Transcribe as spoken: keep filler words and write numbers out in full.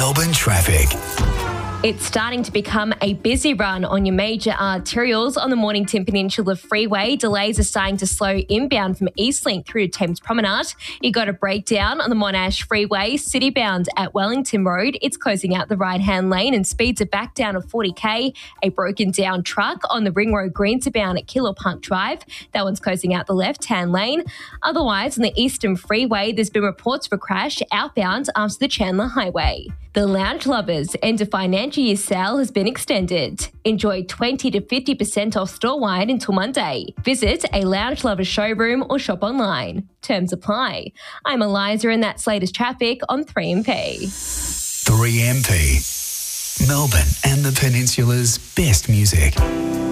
Melbourne traffic. It's starting to become a busy run on your major arterials on the Mornington Peninsula Freeway. Delays are starting to slow inbound from Eastlink through to Thames Promenade. You got a breakdown on the Monash Freeway, citybound at Wellington Road. It's closing out the right-hand lane and speeds are back down to forty k. A broken down truck on the Ring Road Greensibound at Killapunk Drive. That one's closing out the left-hand lane. Otherwise, on the Eastern Freeway, there's been reports of a crash outbound after the Chandler Highway. The Lounge Lovers end of financial year sale has been extended. Enjoy twenty to fifty percent off store-wide until Monday. Visit a Lounge Lovers showroom or shop online. Terms apply. I'm Eliza and that's latest traffic on three M P. three M P. Melbourne and the Peninsula's best music.